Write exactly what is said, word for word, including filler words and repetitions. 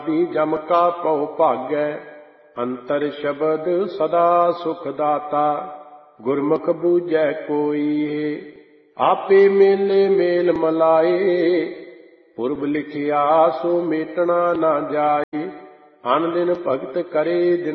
ਦੀ ਜਮ ਕਾ ਪਉ ਭਾਗੈ। ਅੰਤਰ ਸ਼ਬਦ ਸਦਾ ਸੁਖ ਦਾਤਾ, ਗੁਰਮੁਖ ਬੂਝੈ ਕੋਇ। ਆਪੇ ਮੇਲੇ ਮੇਲ ਮਲਾਏ, ਪੁਰਬ ਲਿਖਿਆ ਸੋ ਮੇਟਣਾ ਨਾ ਜਾਏ। ਅਨ ਦਿਨ ਭਗਤ ਕਰੇ ਦਿਨ